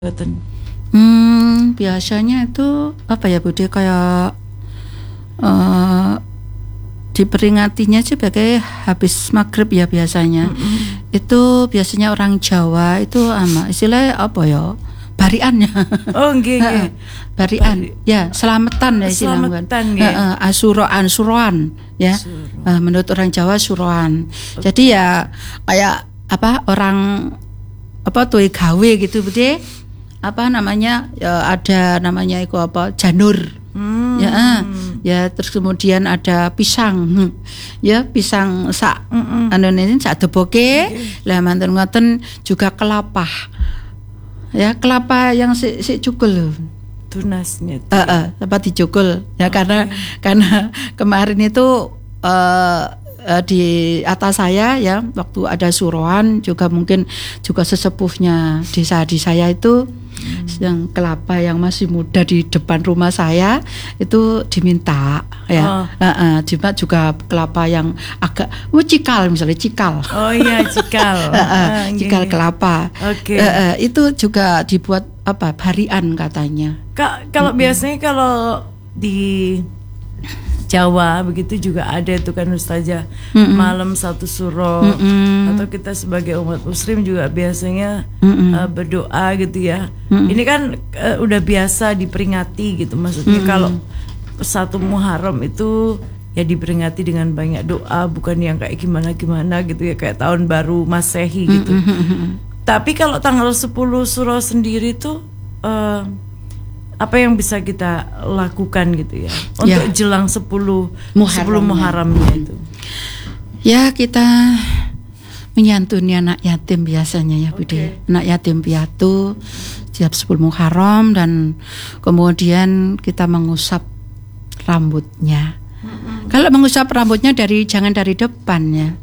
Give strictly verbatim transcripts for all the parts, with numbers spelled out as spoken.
Hmm, biasanya itu apa ya Bude, kayak uh, diperingatinya sebagai habis maghrib ya biasanya. Mm-hmm. Itu biasanya orang Jawa itu ama istilahnya apa ya? Barian ya. Oh nggih nggih. Barian. Bari. Ya, selamatan ya istilahnya. Selamatan nggih. Heeh, asuroan, suroan ya. Uh, menurut orang Jawa suroan. Okay. Jadi ya kayak apa orang apa tuh gawe gitu Bude. Apa namanya ya, ada namanya itu apa janur hmm. ya ya terus kemudian ada pisang ya pisang sak Indonesia sak deboke lah manten ngoten juga kelapa ya kelapa yang si, si cukul tunasnya uh, uh, apa dicukul ya okay. karena karena kemarin itu uh, uh, di atas saya ya waktu ada suruhan juga mungkin juga sesepuhnya desa di saya itu hmm. yang kelapa yang masih muda di depan rumah saya itu diminta ya oh. uh, uh, juga kelapa yang agak oh, cikal misalnya cikal oh iya cikal uh, uh, cikal kelapa okay. uh, uh, itu juga dibuat apa barian katanya. Kak kalau mm-hmm. biasanya kalau di Jawa begitu juga ada itu kan Ustazah mm-mm. malam satu suro mm-mm. atau kita sebagai umat muslim juga biasanya uh, berdoa gitu ya. Mm-mm. Ini kan uh, udah biasa diperingati gitu maksudnya mm-mm. kalau satu Muharram itu ya diperingati dengan banyak doa bukan yang kayak gimana-gimana gitu ya kayak tahun baru Masehi gitu. Mm-mm. Tapi kalau tanggal sepuluh suro sendiri tuh uh, apa yang bisa kita lakukan gitu ya untuk ya. jelang sepuluh Muharramnya itu? Ya kita menyantuni anak yatim biasanya ya Bude. Okay. Anak yatim piatu setiap sepuluh Muharram dan kemudian kita mengusap rambutnya. Mm-hmm. Kalau mengusap rambutnya dari jangan dari depan ya.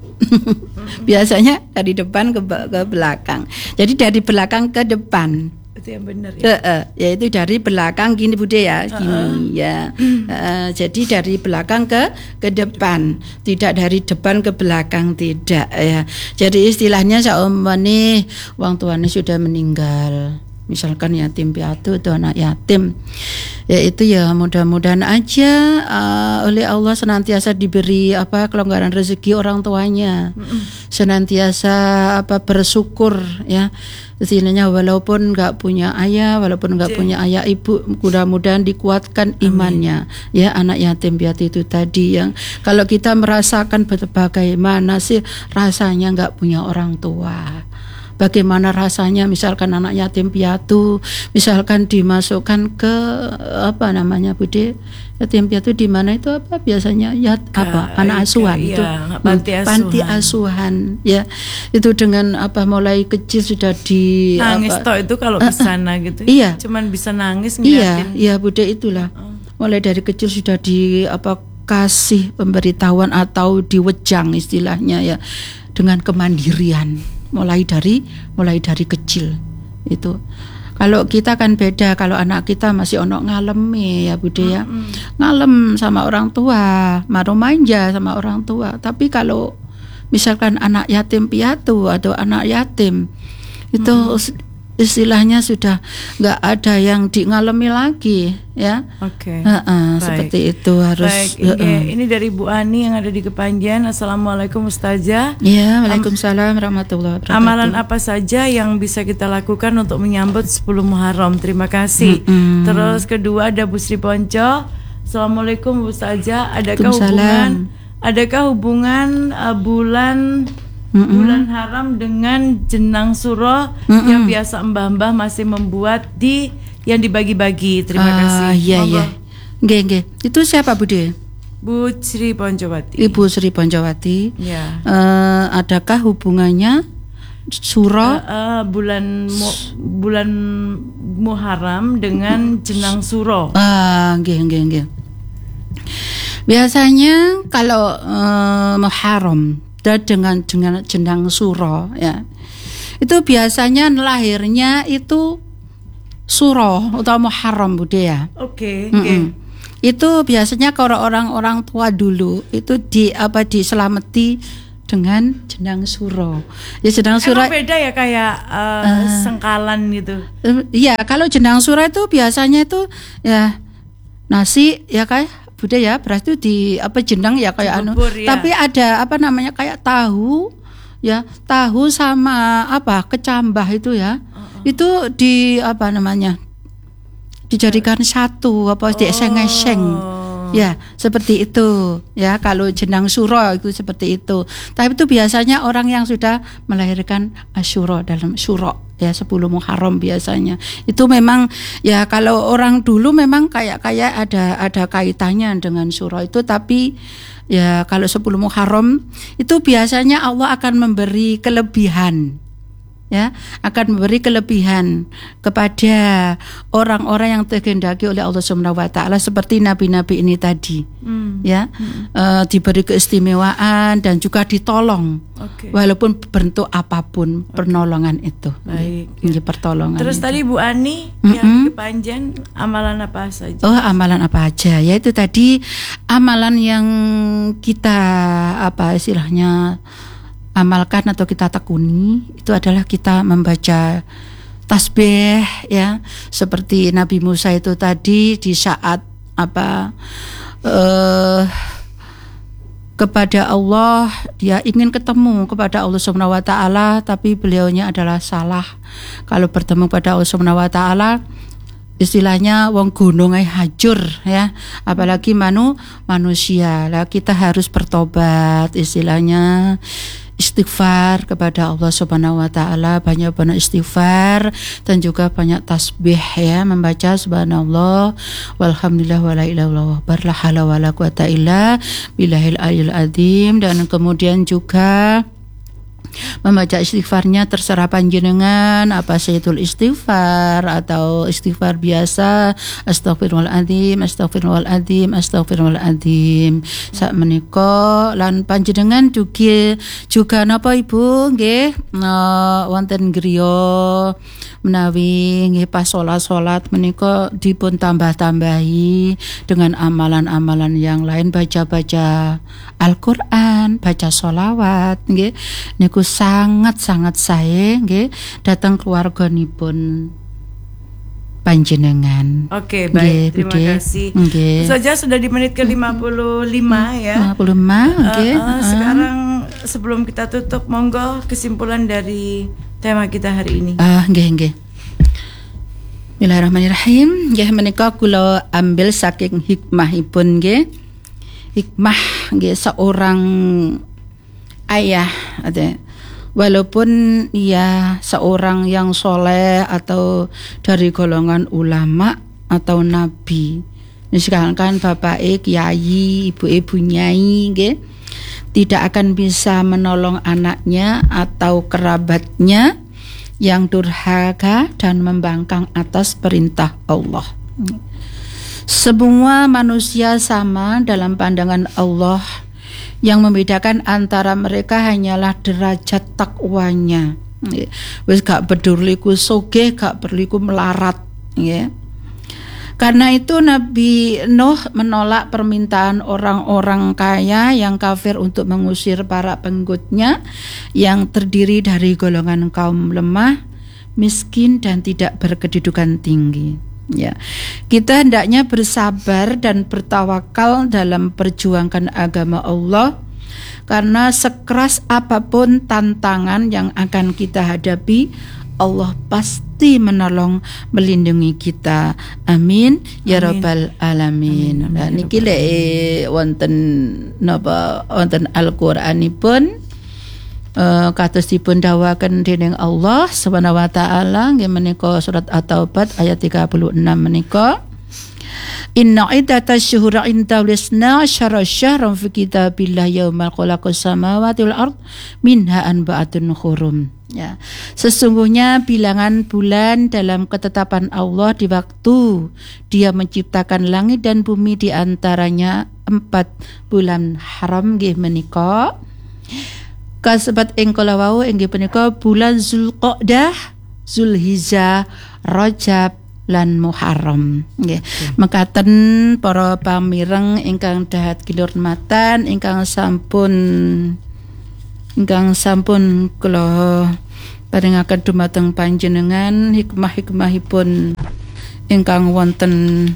Biasanya dari depan ke, ke belakang. Jadi dari belakang ke depan. Itu yang benar ya. Uh, uh, yaitu dari belakang gini Bude ya, gini uh-uh. ya. Uh, jadi dari belakang ke ke depan, tidak dari depan ke belakang tidak ya. Jadi istilahnya saumpamane wong tuane sudah meninggal. Misalkan yatim piatu atau anak yatim, ya itu ya mudah-mudahan aja uh, oleh Allah senantiasa diberi apa kelonggaran rezeki orang tuanya, mm-mm. senantiasa apa bersyukur ya. Istilahnya walaupun nggak punya ayah, walaupun nggak punya ayah ibu, mudah-mudahan dikuatkan imannya. Amin. Ya anak yatim piatu itu tadi yang kalau kita merasakan bagaimana sih rasanya nggak punya orang tua. Bagaimana rasanya misalkan anak yatim piatu misalkan dimasukkan ke apa namanya Bude yatim piatu di mana itu apa biasanya ya apa uh, anak asuhan iya, itu panti asuhan. panti asuhan ya itu dengan apa mulai kecil sudah di nangis apa, toh itu kalau ke sana uh, gitu iya cuman bisa nangis ngeliatin. Iya iya Bude itulah uh. mulai dari kecil sudah di apa kasih pemberitahuan atau diwejang istilahnya ya dengan kemandirian mulai dari mulai dari kecil itu. Kalau kita kan beda, kalau anak kita masih onok ngalemi ya Bude ya. Mm-hmm. Ngalem sama orang tua, maru manja sama orang tua. Tapi kalau misalkan anak yatim piatu atau anak yatim itu mm-hmm. istilahnya sudah nggak ada yang di ngalemi lagi ya. Oke. Okay. Uh-uh, seperti itu harus. Baik. Uh-uh. Ini, ini dari Bu Ani yang ada di Kepanjen. Assalamualaikum Ustazah. Ya, waalaikumsalam warahmatullahi wabarakatuh. Amalan apa saja yang bisa kita lakukan untuk menyambut sepuluh Muharram? Terima kasih. Mm-hmm. Terus kedua ada Bu Sri Ponco. Assalamualaikum Ustazah. Adakah hubungan? Adakah hubungan uh, bulan Mm-mm. bulan haram dengan jenang suro Mm-mm. yang biasa mbah-mbah masih membuat di yang dibagi-bagi. Terima uh, kasih. Iya iya. Nggih nggih. Itu siapa Bude? Bu Sri Poncowati. Ibu Sri Poncowati. Ya. Uh, adakah hubungannya suro uh, uh, bulan mu, bulan Muharram dengan jenang suro? Ah, uh, nggih nggih nggih. Biasanya kalau uh, Muharram dengan dengan jenang suro ya itu biasanya lahirnya itu suro atau Muharram Bude ya. Oke. Okay, okay. Itu biasanya kalau orang-orang tua dulu itu di apa diselamati dengan jenang suro. Ya jenang suro beda ya kayak uh, uh, sengkalan gitu. Iya, uh, kalau jenang suro itu biasanya itu ya nasi ya kayak budaya beras itu di apa jenang ya kayak anu. Ya. Tapi ada apa namanya kayak tahu ya, tahu sama apa kecambah itu ya. Uh-uh. Itu di apa namanya? Dijadikan satu apa dieseng-eseng. Ya, seperti itu. Ya, kalau jenang suro itu seperti itu. Tapi itu biasanya orang yang sudah melahirkan asyura dalam syuro ya sepuluh Muharram biasanya. Itu memang ya kalau orang dulu memang kayak kayak ada ada kaitannya dengan syuro itu, tapi ya kalau sepuluh Muharram itu biasanya Allah akan memberi kelebihan. Ya, akan memberi kelebihan kepada orang-orang yang terkehendaki oleh Allah Subhanahu wa taala seperti nabi-nabi ini tadi. Hmm. Ya, hmm. E, diberi keistimewaan dan juga ditolong. Okay. Walaupun bentuk apapun okay. pernolongan itu. Baik. Ini ya. Pertolongan. Terus itu. Tadi Bu Ani mm-hmm. yang kepanjen amalan apa saja? Oh, amalan apa aja? Ya itu tadi amalan yang kita apa istilahnya amalkan atau kita tekuni itu adalah kita membaca tasbih ya, seperti Nabi Musa itu tadi di saat apa uh, kepada Allah, dia ingin ketemu kepada Allah Subhanahu wa taala tapi beliaunya adalah salah. Kalau bertemu pada Allah Subhanahu wa taala istilahnya wong gunung ay hajur ya, apalagi manu manusia. Lah kita harus bertobat istilahnya, istighfar kepada Allah Subhanahu wa taala, banyak-banyak istighfar dan juga banyak tasbih ya, membaca subhanallah walhamdulillah wala ilaha illallah la haula wala quwata illa billahil aliyil azim. Dan kemudian juga membaca istighfarnya terserah panjenengan, apa sayyidul istighfar atau istighfar biasa, astagfirullahaladzim, astagfirullahaladzim, astagfirullahaladzim. Sak menika lan panjenengan juga juga napa Ibu nggih uh, wonten griya menawi nggih pas salat-salat menika dipun tambah-tambahi dengan amalan-amalan yang lain, baca-baca Al-Qur'an, baca sholawat nggih niku sangat-sangat sae nggih dhateng keluarganipun panjenengan. Oke, baik. Nge, terima bude. kasih. Nge. Saja sudah di menit ke lima puluh lima ya. lima puluh lima nggih. Uh, uh, sekarang sebelum kita tutup monggo kesimpulan dari tema kita hari ini. Ah, uh, nggih nggih. Bismillahirrahmanirrahim. Nggih menika kula ambil saking hikmahipun nggih. Hikmah nggih seorang ayah ada, walaupun ia seorang yang soleh atau dari golongan ulama atau nabi, misalkan bapak e kiai, ibu ibu nyai, nggih, tidak akan bisa menolong anaknya atau kerabatnya yang durhaka dan membangkang atas perintah Allah. Semua manusia sama dalam pandangan Allah. Yang membedakan antara mereka hanyalah derajat takwanya. Wis gak peduli ku sugih, gak peduli ku melarat, ya. Karena itu Nabi Nuh menolak permintaan orang-orang kaya yang kafir untuk mengusir para pengikutnya yang terdiri dari golongan kaum lemah, miskin dan tidak berkedudukan tinggi. Ya, kita hendaknya bersabar dan bertawakal dalam perjuangkan agama Allah, karena sekeras apapun tantangan yang akan kita hadapi, Allah pasti menolong, melindungi kita. Amin ya rabbal alamin. Nah niki lek wonten napa wonten Al-Qur'anipun Uh, kados dipun dawuhaken dening Allah Subhanahu wa taala nggih menika surat At-Taubah ayat tiga puluh enam menika, inna iddatash syuhuri inda lisna syara syahran fi kitabillah yaumal khalaqas samawati wal ard minha arba'atun hurum. Ya, sesungguhnya bilangan bulan dalam ketetapan Allah di waktu Dia menciptakan langit dan bumi, di antaranya empat bulan haram nggih menika kasebat ing kala wau inggih punika bulan Zulqa'dah, Zulhijjah, Rajab lan Muharram nggih. Hmm. Mekaten para pamireng ingkang dahat kinurmatan ingkang sampun ingkang sampun kula paringaken dumateng panjenengan hikmah-hikmahipun ingkang wonten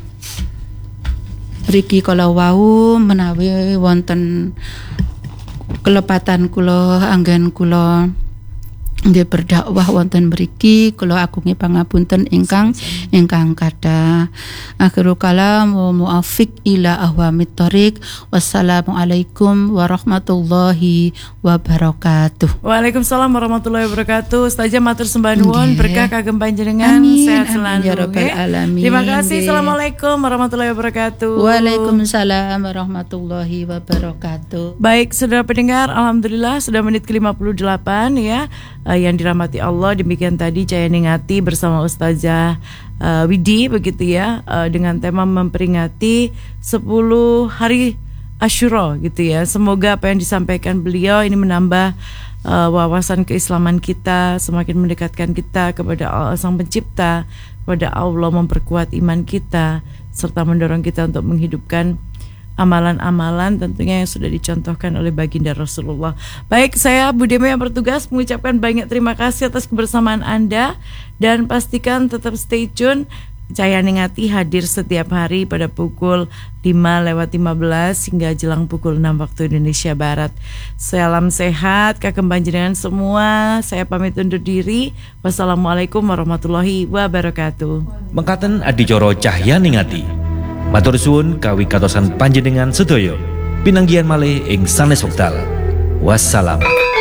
mriki kala wau menawi wonten kelepatan kula anggen kula nggih berdakwah wonten mriki kula agungi pangapunten ingkang ingkang kathah. Akhirul kalam wa muafiq ila ahwamit thoriq. Wassalamualaikum warahmatullahi wabarakatuh. Waalaikumsalam warahmatullahi wabarakatuh. Ustazah matur sembah nuwun, berkah kagem panjenengan, sehat selalu ya rabbal alamin. Terima kasih. Assalamualaikum warahmatullahi wabarakatuh. Waalaikumsalam warahmatullahi wabarakatuh. Baik, saudara pendengar, alhamdulillah sudah menit ke lima puluh delapan ya. Uh, yang dirahmati Allah, demikian tadi Cahaya Ningati bersama Ustazah uh, Widi begitu ya, uh, dengan tema memperingati sepuluh hari Asyura gitu ya. Semoga apa yang disampaikan beliau ini menambah uh, wawasan keislaman kita, semakin mendekatkan kita kepada Allah, Sang Pencipta, kepada Allah, memperkuat iman kita serta mendorong kita untuk menghidupkan amalan-amalan tentunya yang sudah dicontohkan oleh baginda Rasulullah. Baik, saya Bu Deme yang bertugas mengucapkan banyak terima kasih atas kebersamaan Anda, dan pastikan tetap stay tune. Cahaya Ningati hadir setiap hari pada pukul lima lewat lima belas hingga jelang pukul enam waktu Indonesia Barat. Salam sehat kagem panjenengan semua. Saya pamit undur diri. Wassalamualaikum warahmatullahi wabarakatuh. Mekaten adicara Cahaya Ningati. Matur suwun kawi katosan panjenengan sedaya. Pinanggihan malih ing sanes wekdal. Wassalam.